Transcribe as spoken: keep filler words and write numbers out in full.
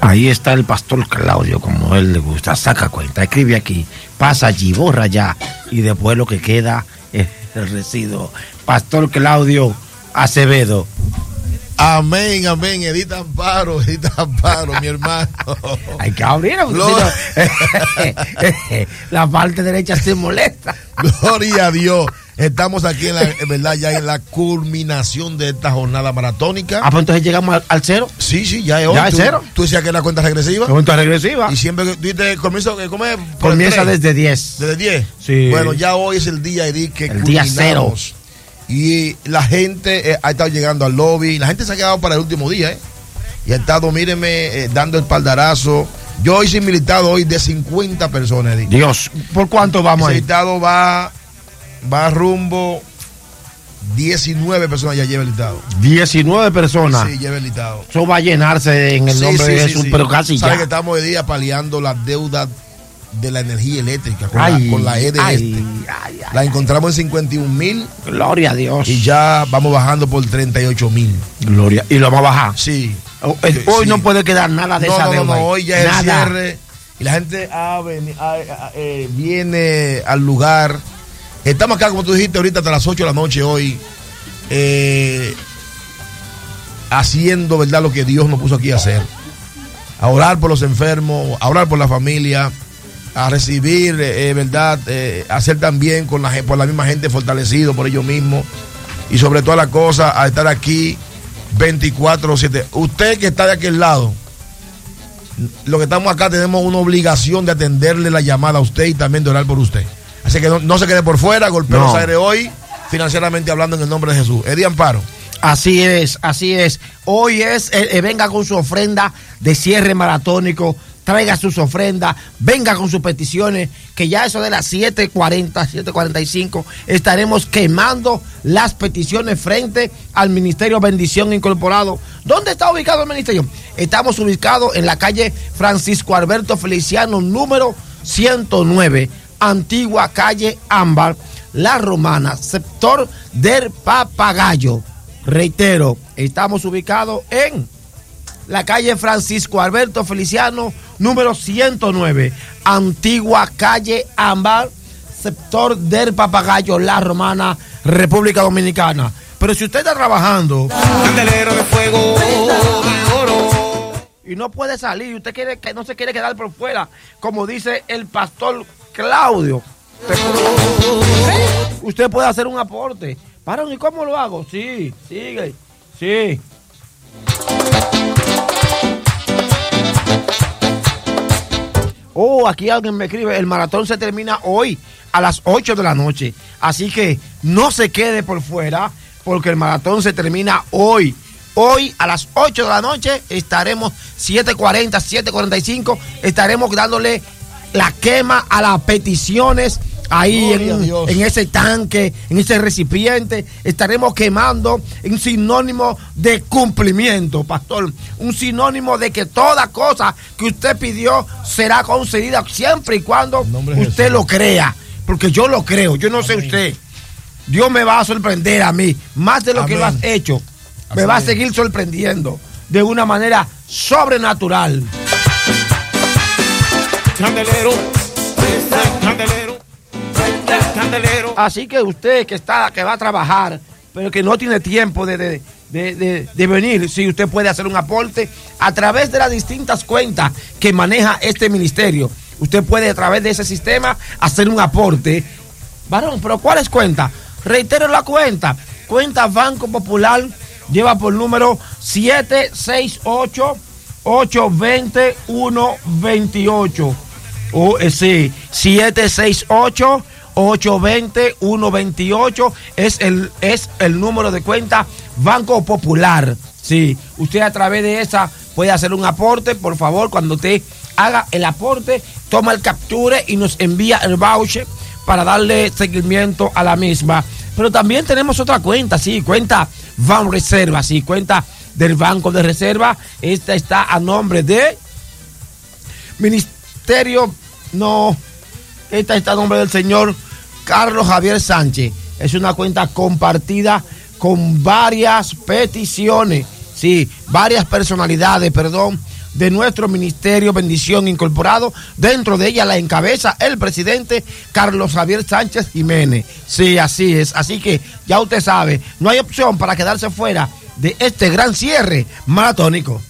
Ahí está el pastor Claudio, como él le gusta, saca cuenta, escribe aquí, pasa allí, borra allá, y después lo que queda es el residuo. Pastor Claudio Acevedo. Amén, amén. Edita Amparo, Edita Amparo, mi hermano. Hay que abrir. La parte derecha se molesta. Gloria a Dios. Estamos aquí en la, en verdad, ya en la culminación de esta jornada maratónica. Ah, pues entonces llegamos al, al cero. Sí, sí, ya es hoy. ¿Ya es tú, cero? Tú decías que era cuenta regresiva. Cuenta regresiva. Y siempre que tú dices, comienza, ¿cómo es? Comienza desde diez. Desde diez. Sí. Bueno, ya hoy es el día, Edith, que el día cero. Y la gente eh, ha estado llegando al lobby. La gente se ha quedado para el último día, ¿eh? Y ha estado, míreme, eh, dando el paldarazo. Yo hice un militado hoy de cincuenta personas, Edith. Dios, ¿por cuánto vamos ahí? El militado va, va rumbo diecinueve personas ya lleva el listado. diecinueve personas. Sí, lleva el listado. Eso va a llenarse en el sí, nombre sí, de Jesús, sí, sí. Pero casi ¿Sabe ya. que estamos hoy día paliando la deuda de la energía eléctrica con, ay, la, con la E de ay, este? Ay, ay, la ay, encontramos en cincuenta y un mil. Gloria a Dios. Y ya vamos bajando por treinta y ocho mil. Gloria. ¿Y lo vamos a bajar? Sí. Hoy sí. No puede quedar nada de no, esa no, deuda. No, no, hoy ya es nada. El cierre. Y la gente ah, ven, ah, ah, eh, viene al lugar. Estamos acá, como tú dijiste, ahorita hasta las ocho de la noche hoy. Eh, haciendo, ¿verdad?, lo que Dios nos puso aquí a hacer. A orar por los enfermos, a orar por la familia, a recibir, eh, ¿verdad?, eh, hacer también con la, por la misma gente fortalecido por ellos mismos. Y sobre todas las cosas, a estar aquí veinticuatro siete. Usted que está de aquel lado, lo que estamos acá tenemos una obligación de atenderle la llamada a usted y también de orar por usted. Así que no, no se quede por fuera, golpea los aires hoy, financieramente hablando, en el nombre de Jesús. Edith Amparo. Así es, así es. Hoy es, eh, eh, venga con su ofrenda de cierre maratónico, traiga sus ofrendas, venga con sus peticiones, que ya eso de las siete cuarenta, siete cuarenta y cinco estaremos quemando las peticiones frente al Ministerio Bendición Incorporado. ¿Dónde está ubicado el ministerio? Estamos ubicados en la calle Francisco Alberto Feliciano, número ciento nueve, antigua calle Ámbar, La Romana, sector del Papagayo. Reitero, estamos ubicados en la calle Francisco Alberto Feliciano, número ciento nueve, antigua calle Ámbar, sector del Papagayo, La Romana, República Dominicana. Pero si usted está trabajando, candelero de fuego, de oro, y no puede salir, usted quiere que no se quiere quedar por fuera, como dice el pastor Claudio, usted puede hacer un aporte. Parón, ¿y cómo lo hago? Sí, sigue, sí. Oh, aquí alguien me escribe, el maratón se termina hoy a las ocho de la noche. Así que no se quede por fuera, porque el maratón se termina hoy. Hoy a las ocho de la noche estaremos, siete cuarenta, siete cuarenta y cinco, estaremos dándole la quema a las peticiones. Ahí en, en ese tanque, en ese recipiente, estaremos quemando un sinónimo de cumplimiento, pastor. Un sinónimo de que toda cosa que usted pidió será concedida siempre y cuando usted lo crea. Porque yo lo creo, yo no Amén. sé usted. Dios me va a sorprender a mí, más de lo Amén. que lo has hecho. Así me va es. a seguir sorprendiendo de una manera sobrenatural. Candelero, candelero. Candelero. Así que usted que está, que va a trabajar, pero que no tiene tiempo de, de, de, de, de venir, si usted puede hacer un aporte a través de las distintas cuentas que maneja este ministerio. Usted puede a través de ese sistema hacer un aporte. Varón, pero ¿cuáles cuentas? Reitero la cuenta. Cuenta Banco Popular, lleva por número siete seis ocho, ocho dos cero, uno dos ocho. Oh, eh, sí, siete seis ocho, ocho dos cero, uno dos ocho es el, es el número de cuenta Banco Popular. Sí, usted a través de esa puede hacer un aporte. Por favor, cuando usted haga el aporte, toma el capture y nos envía el voucher para darle seguimiento a la misma. Pero también tenemos otra cuenta, sí, cuenta Van Reserva, sí, cuenta del Banco de Reserva. Esta está a nombre de Ministerio, no, esta está a nombre del señor Carlos Javier Sánchez. Es una cuenta compartida con varias peticiones, sí, varias personalidades, perdón, de nuestro Ministerio Bendición Incorporado. Dentro de ella la encabeza el presidente Carlos Javier Sánchez Jiménez. Sí, así es. Así que ya usted sabe, no hay opción para quedarse fuera de este gran cierre maratónico.